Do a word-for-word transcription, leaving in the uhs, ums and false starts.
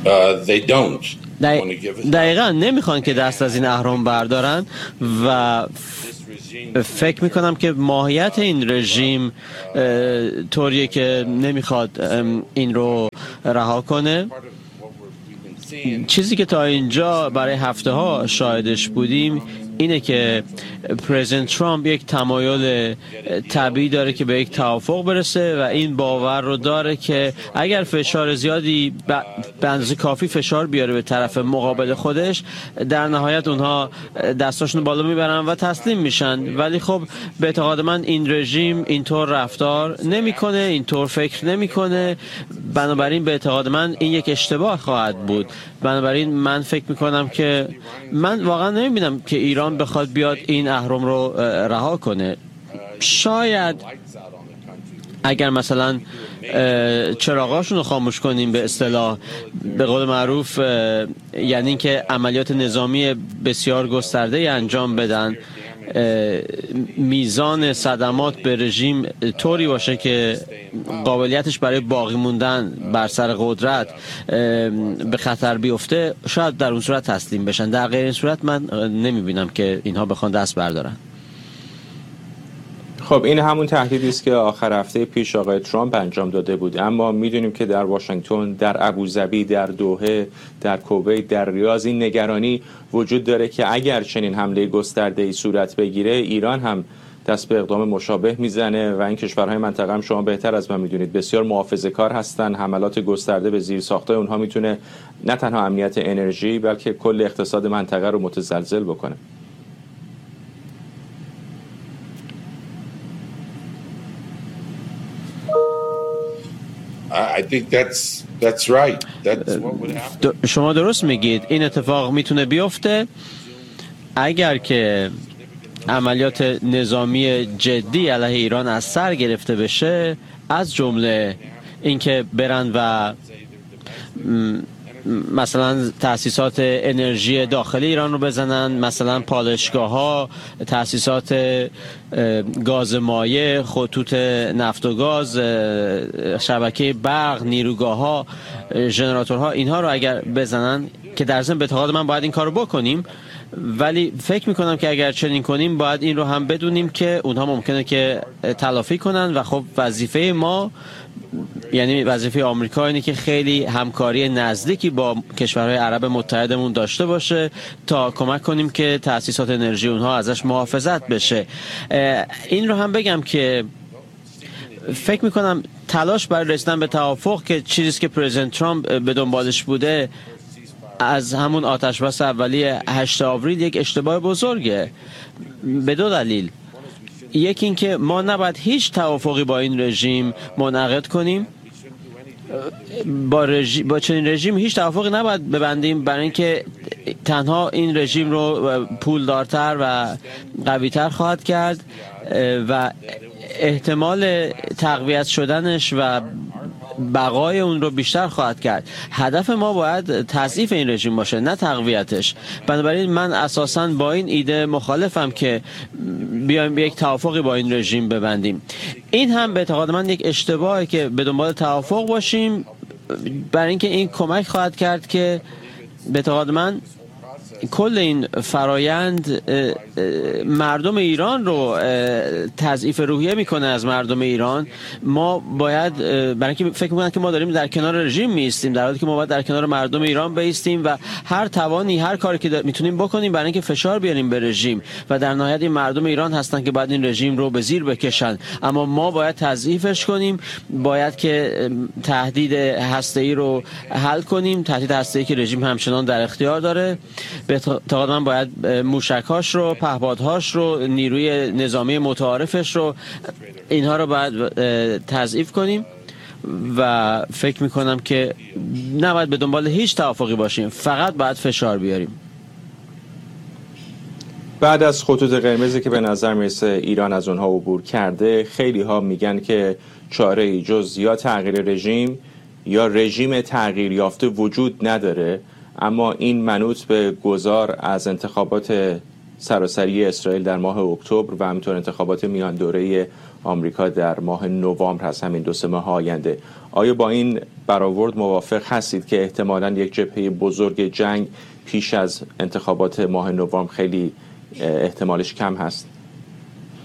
Uh, they don't. دقیقا نمیخوان که دست از این اهرم بردارن و فکر میکنم که ماهیت این رژیم طوریه که نمیخواد این رو رها کنه. چیزی که تا اینجا برای هفته ها شاهدش بودیم اینه که پرزیدنت ترامپ یک تمایل طبیعی داره که به یک توافق برسه و این باور رو داره که اگر فشار زیادی به اندازه کافی فشار بیاره به طرف مقابل خودش، در نهایت اونها دستاشون بالا میبرن و تسلیم میشن. ولی خب به اعتقاد من این رژیم اینطور رفتار نمیکنه، اینطور فکر نمیکنه. بنابراین به اعتقاد من این یک اشتباه خواهد بود. بنابراین من فکر میکنم که من واقعا نمیبینم که ایران بخواد بیاد این اهرم رو رها کنه. شاید اگر مثلا چراغاشون رو خاموش کنیم به اصطلاح، به قول معروف، یعنی که عملیات نظامی بسیار گسترده انجام بدن، میزان صدمات به رژیم طوری باشه که قابلیتش برای باقی موندن بر سر قدرت به خطر بیفته، شاید در اون صورت تسلیم بشن. در غیر این صورت من نمیبینم که اینها بخوان دست بردارن. خب این همون تهدیدی است که آخر هفته پیش آقای ترامپ انجام داده بود، اما میدونیم که در واشنگتن، در ابوظبی، در دوحه، در کویت، در ریاض این نگرانی وجود داره که اگر چنین حمله گسترده‌ای صورت بگیره، ایران هم دست به اقدام مشابه میزنه و این کشورهای منطقه هم شما بهتر از من میدونید بسیار محافظه‌کار هستن. حملات گسترده به زیرساخت‌های اونها میتونه نه تنها امنیت انرژی بلکه کل اقتصاد منطقه رو متزلزل بکنه. I think that's that's right. That's what would happen. شما درست میگید. این اتفاق میتونه بیفته اگر که عملیات نظامی جدی علیه ایران از سر گرفته بشه، از جمله اینکه برن و مثلا تأسیسات انرژی داخلی ایران رو بزنن، مثلا پالایشگاه‌ها، تأسیسات گاز مایع، خطوط نفت و گاز، شبکه برق، نیروگاه‌ها، ژنراتورها، اینها رو اگر بزنن، که در ضمن به اعتقاد من باید این کارو بکنیم، ولی فکر میکنم که اگر چنین کنیم باید این رو هم بدونیم که اونها ممکنه که تلافی کنن و خب وظیفه ما، یعنی وظیفه آمریکا، اینه که خیلی همکاری نزدیکی با کشورهای عرب متحدمون داشته باشه تا کمک کنیم که تأسیسات انرژی اونها ازش محافظت بشه. این رو هم بگم که فکر میکنم تلاش برای رسیدن به توافق، که چیزی که پرزیدنت ترامپ به دنبالش بوده از همون آتش بس اولیه هشت آوریل، یک اشتباه بزرگه به دو دلیل. یکی این که ما نباید هیچ توافقی با این رژیم منعقد کنیم، با, رژیم، با چنین رژیم هیچ توافقی نباید ببندیم، برای اینکه تنها این رژیم رو پولدارتر و قویتر خواهد کرد و احتمال تقویت شدنش و بقای اون رو بیشتر خواهد کرد. هدف ما باید تضعیف این رژیم باشه، نه تقویتش. بنابراین من اساساً با این ایده مخالفم که بیایم یک توافقی با این رژیم ببندیم. این هم به اعتقاد من یک اشتباهه که به دنبال توافق باشیم، برای اینکه این کمک خواهد کرد که به اعتقاد من کل این فرایند مردم ایران رو تضعیف روحیه میکنه از مردم ایران. ما باید، برای اینکه فکر میکنن که ما داریم در کنار رژیم میستیم، در حالی که ما باید در کنار مردم ایران بیستیم و هر توانی، هر کاری که میتونیم بکنیم برای اینکه فشار بیاریم به رژیم، و در نهایت این مردم ایران هستن که باید این رژیم رو به زیر بکشن. اما ما باید تضعیفش کنیم، باید که تهدید هسته‌ای رو حل کنیم، تهدید هسته‌ای که رژیم همچنان در اختیار داره. به اعتقاد من باید موشک‌هاش رو، پهپادهاش رو، نیروی نظامی متعارفش رو، اینها رو باید تضعیف کنیم و فکر میکنم که نباید به دنبال هیچ توافقی باشیم، فقط باید فشار بیاریم. بعد از خطوط قرمزی که به نظر میرسه ایران از اونها عبور کرده، خیلی ها میگن که چاره‌ای جز یا تغییر رژیم یا رژیم تغییر یافته وجود نداره، اما این منوط به گذار از انتخابات سراسری اسرائیل در ماه اکتبر و همینطور انتخابات میان دوره آمریکا در ماه نوامبر هست، همین دو سه ماه آینده. آیا با این برآورد موافق هستید که احتمالاً یک جبهه بزرگ جنگ پیش از انتخابات ماه نوامبر خیلی احتمالش کم هست؟